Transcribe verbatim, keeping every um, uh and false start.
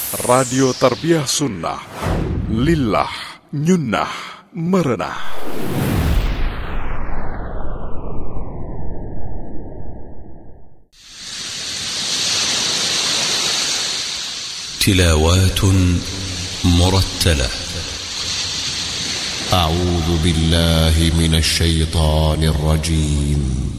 Radio Tarbiyah Sunnah. Lillah, nyunnah, merenah. تلاوات مرتلة. أعوذ بالله من الشيطان الرجيم.